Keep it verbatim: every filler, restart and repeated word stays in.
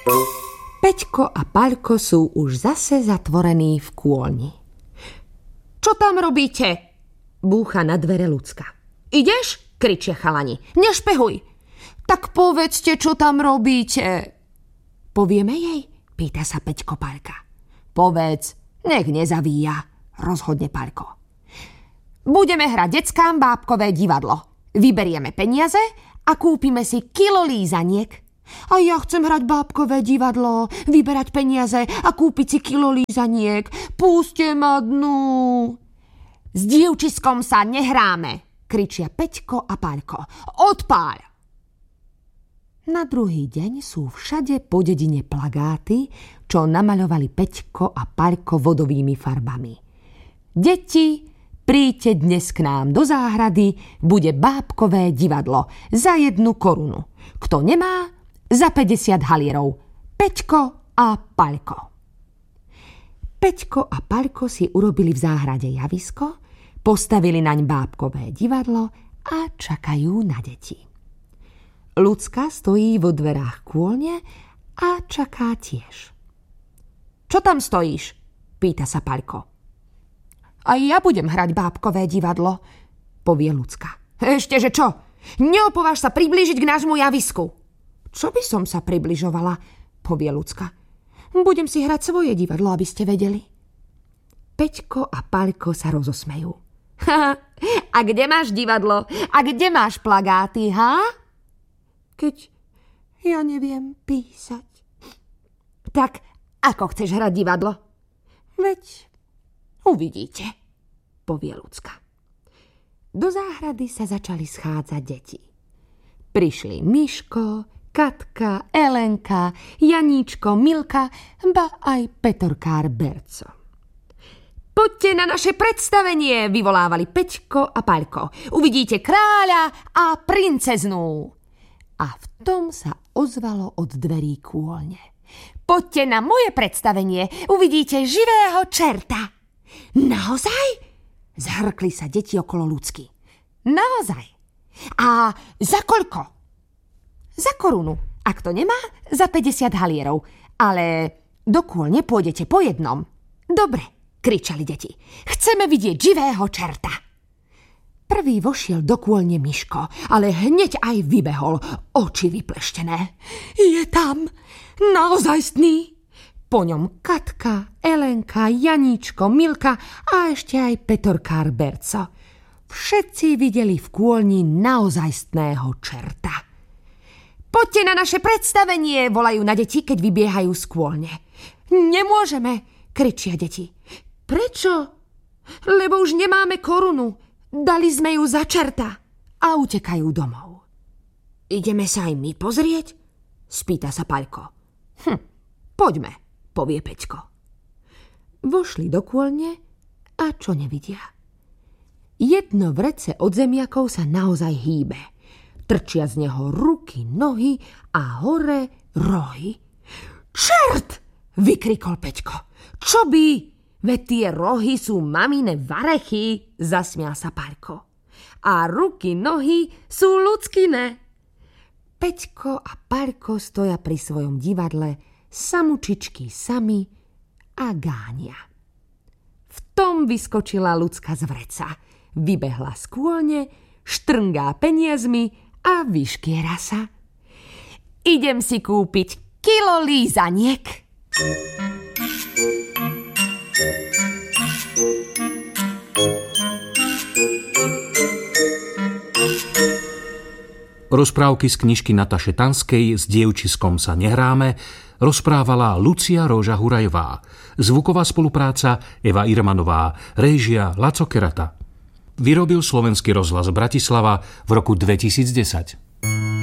Peťko a Paľko sú už zase zatvorení v kôlni. Čo tam robíte? Búcha na dvere Ľudská. Ideš? Kričia chalani. Nešpehuj. Tak povedzte, čo tam robíte. Povieme jej? Pýta sa Peťko Paľka. Povedz, nech nezavíja, rozhodne Paľko. Budeme hrať deckám bábkové divadlo. Vyberieme peniaze a kúpime si kilo lízaniek. A ja chcem hrať bábkové divadlo, vyberať peniaze a kúpiť si kilo lízaniek. Púste ma dnu. S dievčiskom sa nehráme, kričia Peťko a Paľko. Odpáľ! Na druhý deň sú všade po dedine plagáty, čo namaľovali Peťko a Paľko vodovými farbami. Deti, príďte dnes k nám do záhrady, bude bábkové divadlo za jednu korunu. Kto nemá, za päťdesiat halierov. Peťko a Paľko. Peťko a Paľko si urobili v záhrade javisko, postavili naň bábkové divadlo a čakajú na deti. Ľudská stojí vo dverách kôlne a čaká tiež. Čo tam stojíš? Pýta sa Paľko. A ja budem hrať bábkové divadlo, povie Ľudská. Ešte, že čo? Neopováž sa priblížiť k nášmu javisku. Čo by som sa približovala, povie Ľudská. Budem si hrať svoje divadlo, aby ste vedeli. Peťko a Paľko sa rozosmejú. A kde máš divadlo? A kde máš plagáty, ha? Keď ja neviem písať. Tak ako chceš hrať divadlo? Veď uvidíte, povie Ľudská. Do záhrady sa začali schádzať deti. Prišli Miško, Katka, Elenka, Janíčko, Milka, ba aj Petorkár Berco. Poďte na naše predstavenie, vyvolávali Peťko a Paľko. Uvidíte kráľa a princeznú. A v tom sa ozvalo od dverí kôlne. Poďte na moje predstavenie, uvidíte živého čerta. Naozaj? Zhrkli sa deti okolo Ľudsky. Naozaj. A za koľko? Za korunu. Ak to nemá, za päťdesiat halierov. Ale do kôlne pôjdete po jednom. Dobre, kričali deti. Chceme vidieť živého čerta. Prvý vošiel do kôlne Miško, ale hneď aj vybehol, oči vypleštené. Je tam, naozajstný. Po ňom Katka, Elenka, Janíčko, Milka a ešte aj Petorkár Berco. Všetci videli v kôlni naozajstného čerta. Poďte na naše predstavenie, volajú na deti, keď vybiehajú z kôlne. Nemôžeme, kričia deti. Prečo? Lebo už nemáme korunu. Dali sme ju za čerta a utekajú domov. Ideme sa aj my pozrieť? Spýta sa Paľko. Hm, poďme, povie Peťko. Vošli do kôlne a čo nevidia? Jedno vrece od zemiakov sa naozaj hýbe. Trčia z neho ruky, nohy a hore rohy. Čert! Vykrikol Peťko. Čo by? Veď tie rohy sú mamine varechy, zasmial sa Paľko. A ruky, nohy sú ľudskine. Peťko a Paľko stoja pri svojom divadle, samučičky sami a gánia. V tom vyskočila Ľudská z vreca, vybehla z kôlne, štrngá peniazmi a vyškiera sa. Idem si kúpiť kilo lízaniek. Rozprávky z knižky Nataše Tanskej S dievčiskom sa nehráme rozprávala Lucia Róža Hurajová. Zvuková spolupráca Eva Irmanová, réžia Laco Kerata. Vyrobil Slovenský rozhlas Bratislava v roku dvetisícdesať.